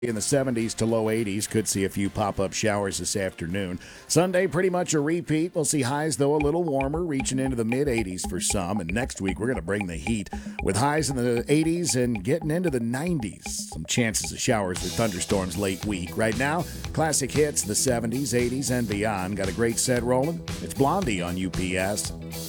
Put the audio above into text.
In the 70s to low 80s. Could see a few pop-up showers this afternoon. Sunday, pretty much a repeat. We'll see highs, though, a little warmer, reaching into the mid-80s for some. And next week, we're going to bring the heat with highs in the 80s and getting into the 90s. Some chances of showers or thunderstorms late week. Right now, classic hits, the 70s, 80s, and beyond. Got a great set rolling. It's Blondie on UPS.